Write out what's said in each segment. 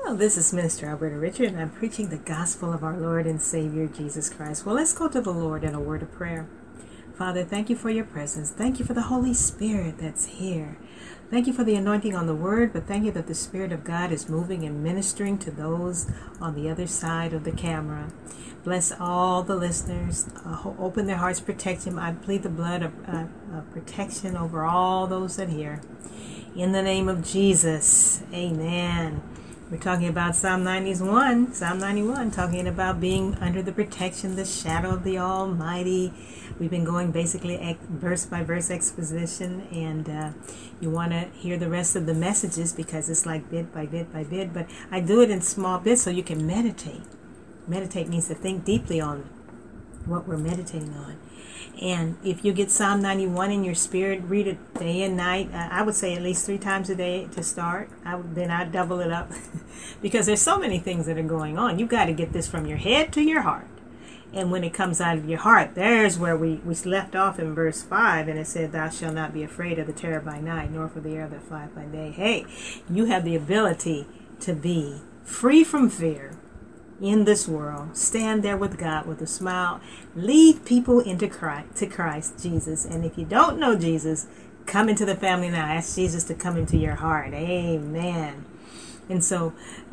Well, this is Minister Alberta Richard, and I'm preaching the gospel of our Lord and Savior, Jesus Christ. Well, let's go to the Lord in a word of prayer. Father, thank you for your presence. Thank you for the Holy Spirit that's here. Thank you for the anointing on the word, but thank you that the Spirit of God is moving and ministering to those on the other side of the camera. Bless all the listeners. Open their hearts, protect them. I plead the blood of protection over all those that hear. In the name of Jesus, amen. We're talking about Psalm 91, talking about being under the protection, the shadow of the Almighty. We've been going basically verse by verse exposition, and you want to hear the rest of the messages because it's like bit by bit by bit, but I do it in small bits so you can meditate. Meditate means to think deeply on what we're meditating on. And if you get Psalm 91 in your spirit, read it day and night. I would say at least 3 times a day to start. Then I'd double it up because there's so many things that are going on. You've got to get this from your head to your heart. And when it comes out of your heart, there's where we left off in verse 5, and it said, "Thou shalt not be afraid of the terror by night, nor for the arrow that flieth by day." Hey, you have the ability to be free from fear in this world. Stand there with God with a smile. Lead people into Christ Jesus. And if you don't know Jesus, come into the family now. Ask Jesus to come into your heart. Amen. And so,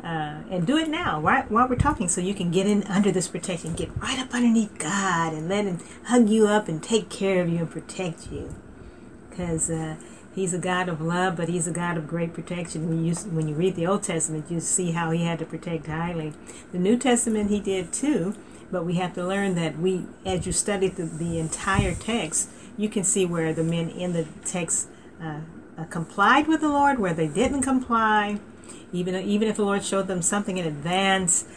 and do it now, right while we're talking, so you can get in under this protection. Get right up underneath God and let Him hug you up and take care of you and protect you. Because He's a God of love, but He's a God of great protection. When you read the Old Testament, you see how He had to protect highly. The New Testament He did too, but we have to learn that as you study the entire text, you can see where the men in the text complied with the Lord, where they didn't comply. Even if the Lord showed them something in advance,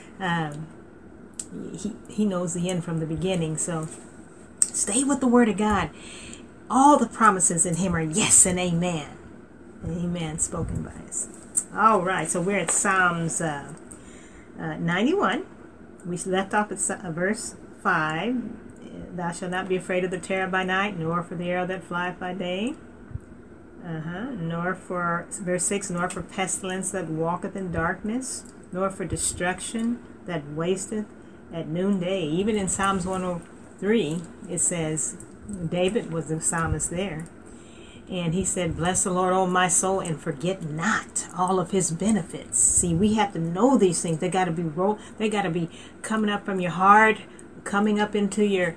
He knows the end from the beginning. So stay with the Word of God. All the promises in Him are yes and amen. Amen, spoken by us. All right, so we're at Psalms 91. We left off at verse 5. "Thou shalt not be afraid of the terror by night, nor for the arrow that flieth by day. Nor for," verse 6, "nor for pestilence that walketh in darkness, nor for destruction that wasteth at noonday." Even in Psalms 103, it says, David was the psalmist there, and he said, "Bless the Lord, O my soul, and forget not all of His benefits." See, we have to know these things. They got to be coming up from your heart, coming up into your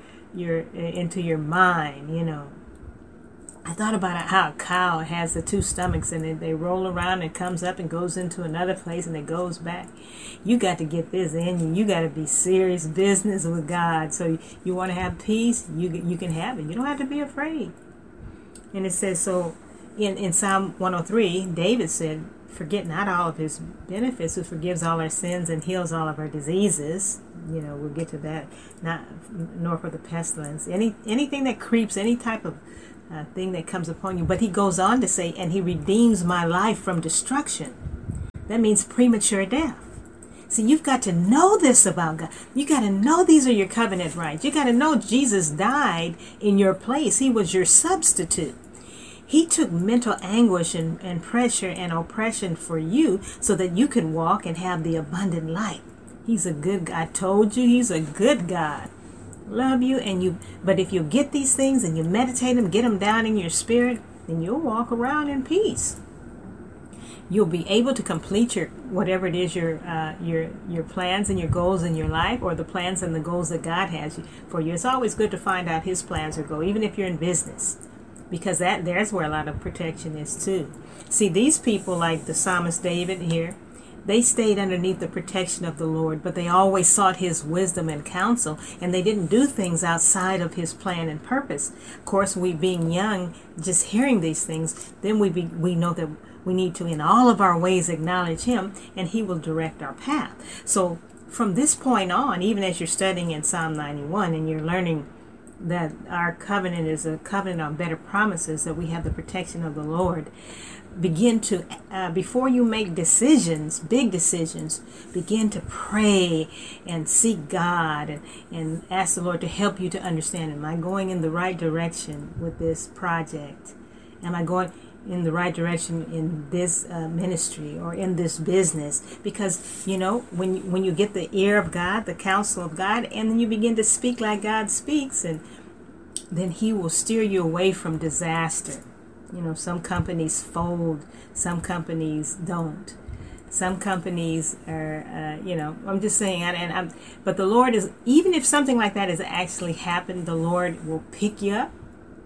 mind. You know, I thought about how a cow has the 2 stomachs, and they roll around and comes up and goes into another place and it goes back. You got to get this in you. You got to be serious business with God. So you want to have peace, you can have it. You don't have to be afraid. And it says so in Psalm 103, David said, "Forget not all of His benefits, who forgives all our sins and heals all of our diseases." You know, we'll get to that. Nor for the pestilence. Anything that creeps, any type of thing that comes upon you. But he goes on to say, "And He redeems my life from destruction." That means premature death. See, you've got to know this about God. You got to know these are your covenant rights. You got to know Jesus died in your place. He was your substitute. He took mental anguish and pressure and oppression for you so that you could walk and have the abundant life. He's a good God. I told you He's a good God. Love you, but if you get these things and you meditate them, get them down in your spirit, then you'll walk around in peace. You'll be able to complete whatever it is your plans and your goals in your life, or the plans and the goals that God has for you. It's always good to find out His plans or goals, even if you're in business, because there's where a lot of protection is too. See, these people like the psalmist David here, they stayed underneath the protection of the Lord, but they always sought His wisdom and counsel, and they didn't do things outside of His plan and purpose. Of course, we being young, just hearing these things, then we know that we need to in all of our ways acknowledge Him, and He will direct our path. So from this point on, even as you're studying in Psalm 91 and you're learning that our covenant is a covenant on better promises, that we have the protection of the Lord, begin to, before you make decisions, big decisions, begin to pray and seek God and ask the Lord to help you to understand, am I going in the right direction with this project? Am I going, in the right direction in this ministry or in this business, because when you get the ear of God, the counsel of God, and then you begin to speak like God speaks, and then he will steer you away from disaster. Some companies fold, some companies don't. Some companies are, I'm just saying, but the Lord is, even if something like that has actually happened, the Lord will pick you up,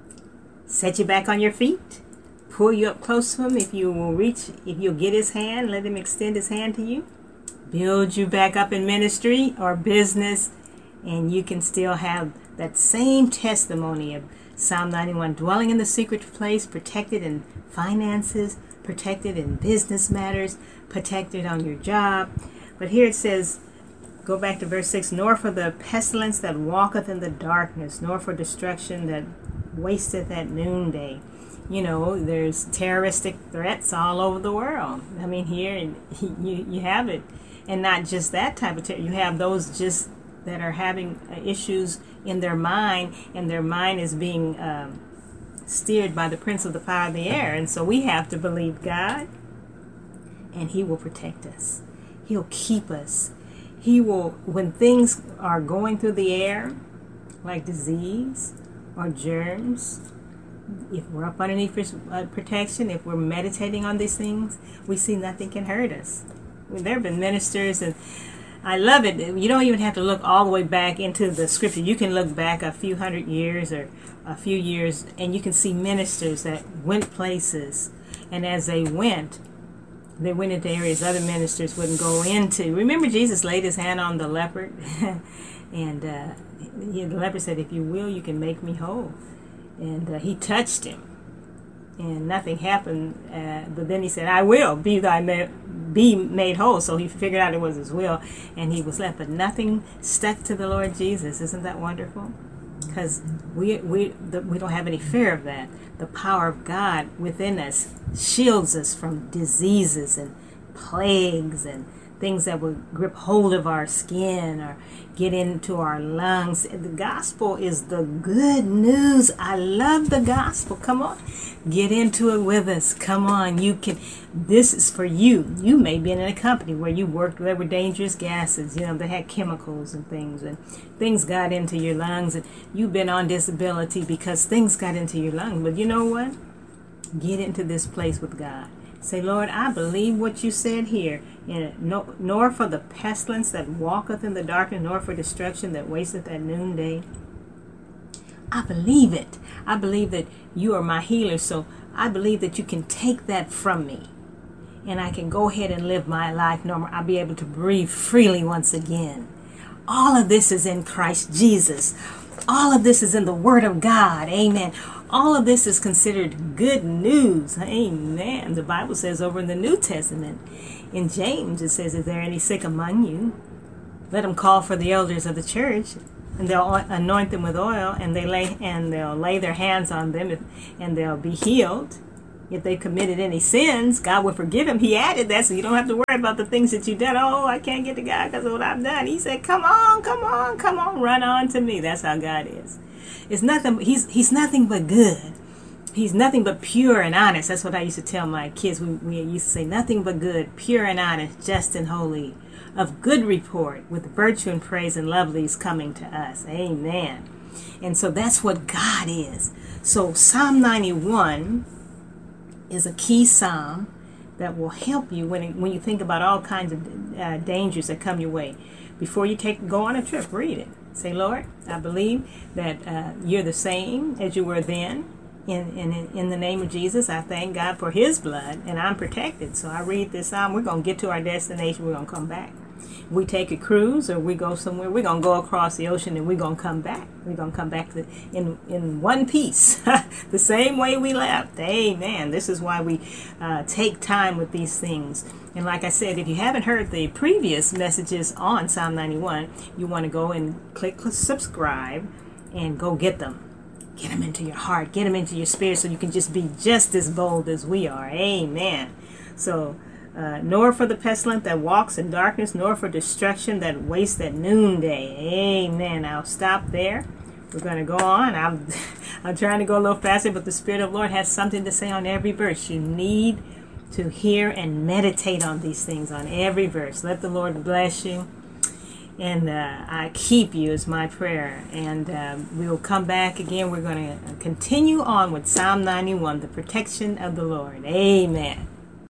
set you back on your feet, pull you up close to him. If you'll get his hand, let him extend his hand to you, build you back up in ministry or business, and you can still have that same testimony of Psalm 91, dwelling in the secret place, protected in finances, protected in business matters, protected on your job. But here it says, go back to verse 6, nor for the pestilence that walketh in the darkness, nor for destruction that wasteth at noonday. There's terroristic threats all over the world. I mean, here you have it. And not just that type of terror. You have those just that are having issues in their mind, and their mind is being steered by the prince of the power of the air. And so we have to believe God, and he will protect us. He'll keep us. He will, when things are going through the air, like disease or germs, if we're up underneath his protection, if we're meditating on these things, we see nothing can hurt us. There have been ministers, and I love it. You don't even have to look all the way back into the scripture. You can look back a few hundred years or a few years, and you can see ministers that went places, and as they went into areas other ministers wouldn't go into. Remember, Jesus laid his hand on the leopard, and the leopard said, "If you will, you can make me whole." And he touched him, and nothing happened. But then he said, "I will be made whole." So he figured out it was his will, and he was left. But nothing stuck to the Lord Jesus. Isn't that wonderful? Because we don't have any fear of that. The power of God within us shields us from diseases and plagues and things that would grip hold of our skin or get into our lungs. The gospel is the good news. I love the gospel. Come on, get into it with us. Come on, you can. This is for you. You may be in a company where you worked where there were dangerous gases, they had chemicals and things got into your lungs, and you've been on disability because things got into your lungs. But you know what? Get into this place with God. Say, Lord, I believe what you said here. Nor for the pestilence that walketh in the darkness, nor for destruction that wasteth at noonday. I believe it. I believe that you are my healer, so I believe that you can take that from me, and I can go ahead and live my life normal. I'll be able to breathe freely once again. All of this is in Christ Jesus. All of this is in the Word of God. Amen. All of this is considered good news. Amen. The Bible says over in the New Testament, in James, it says, "Is there any sick among you? Let them call for the elders of the church, and they'll anoint them with oil, and they'll lay their hands on them, and they'll be healed. If they committed any sins, God will forgive them." He added that, so you don't have to worry about the things that you've done. Oh, I can't get to God because of what I've done. He said, come on, run on to me. That's how God is. It's nothing. He's nothing but good. He's nothing but pure and honest. That's what I used to tell my kids. We used to say, nothing but good, pure and honest, just and holy, of good report, with virtue and praise and lovelies coming to us. Amen. And so that's what God is. So Psalm 91 is a key psalm that will help you when you think about all kinds of dangers that come your way. Before you go on a trip, read it. Say, Lord, I believe that you're the same as you were then. In the name of Jesus, I thank God for his blood, and I'm protected. So I read this psalm. We're going to get to our destination. We're going to come back. We take a cruise or we go somewhere, we're going to go across the ocean, and we're going to come back. We're going to come back in one piece, the same way we left. Amen. This is why we take time with these things. And like I said, if you haven't heard the previous messages on Psalm 91, you want to go and click subscribe and go get them. Get them into your heart. Get them into your spirit so you can just be just as bold as we are. Amen. So, nor for the pestilence that walks in darkness, nor for destruction that wastes at noonday. Amen. I'll stop there We're going to go on. I'm trying to go a little faster, but the Spirit of the Lord has something to say on every verse. You need to hear and meditate on these things on every verse. Let the Lord bless you. And I keep you is my prayer. And we will come back again. We're going to continue on with Psalm 91, the protection of the Lord. Amen.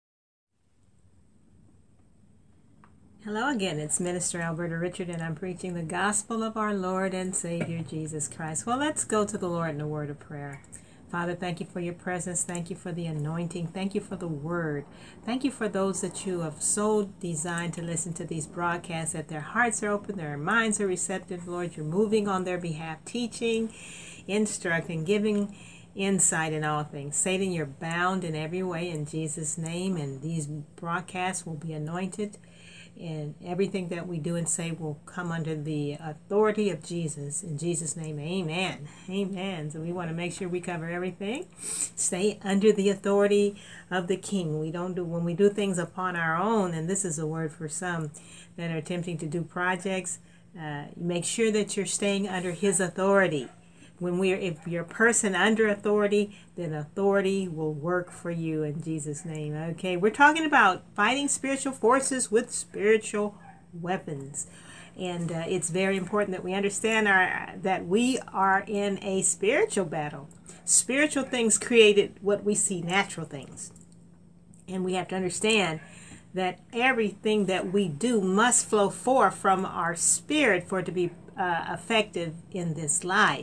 Hello again. It's Minister Alberta Richard, and I'm preaching the gospel of our Lord and Savior Jesus Christ. Well, let's go to the Lord in a word of prayer. Father, thank you for your presence. Thank you for the anointing. Thank you for the word. Thank you for those that you have so designed to listen to these broadcasts, that their hearts are open, their minds are receptive. Lord, you're moving on their behalf, teaching, instructing, giving insight in all things. Satan, you're bound in every way in Jesus' name, and these broadcasts will be anointed. And everything that we do and say will come under the authority of Jesus. In Jesus' name, amen. Amen. So we want to make sure we cover everything. Stay under the authority of the King. When we do things upon our own, and this is a word for some that are attempting to do projects, make sure that you're staying under his authority. If you're a person under authority, then authority will work for you in Jesus' name. Okay, we're talking about fighting spiritual forces with spiritual weapons. And it's very important that we understand that we are in a spiritual battle. Spiritual things created what we see, natural things. And we have to understand that everything that we do must flow forth from our spirit for it to be effective in this life.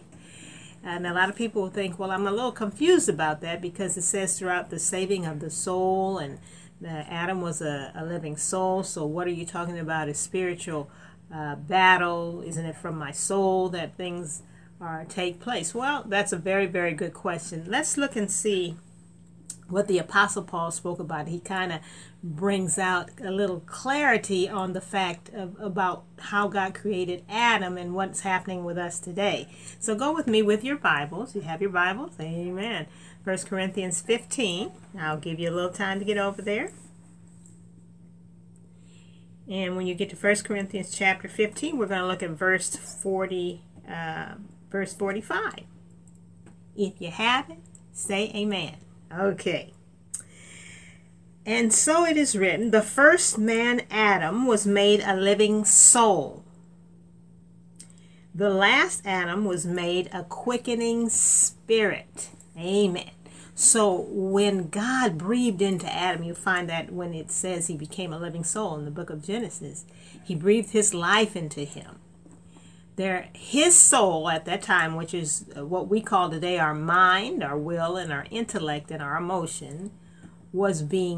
And a lot of people will think, well, I'm a little confused about that, because it says throughout the saving of the soul, and Adam was a living soul. So what are you talking about? A spiritual battle? Isn't it from my soul that things take place? Well, that's a very, very good question. Let's look and see what the Apostle Paul spoke about. He kind of brings out a little clarity on the fact about how God created Adam and what's happening with us today. So go with me with your Bibles. You have your Bibles? Amen. 1 Corinthians 15. I'll give you a little time to get over there. And when you get to 1 Corinthians chapter 15, we're going to look at verse 45. If you have it, say amen. Okay. And so it is written, the first man, Adam, was made a living soul. The last Adam was made a quickening spirit. Amen. So when God breathed into Adam, you find that when it says he became a living soul in the book of Genesis, he breathed his life into him. His soul at that time, which is what we call today our mind, our will, and our intellect and our emotion, was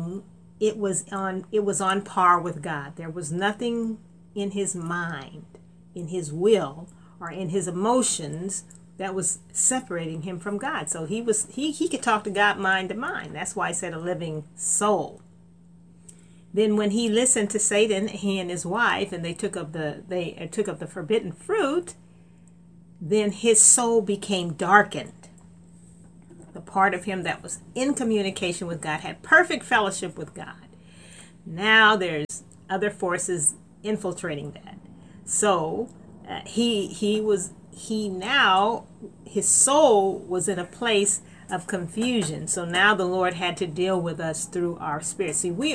on par with God. There was nothing in his mind, in his will, or in his emotions that was separating him from God. So he could talk to God mind to mind. That's why I said a living soul. Then when he listened to Satan, he and his wife, and they took of the forbidden fruit, then his soul became darkened. The part of him that was in communication with God, had perfect fellowship with God. Now there's other forces infiltrating that. So his soul was in a place of confusion. So now the Lord had to deal with us through our spirit. See,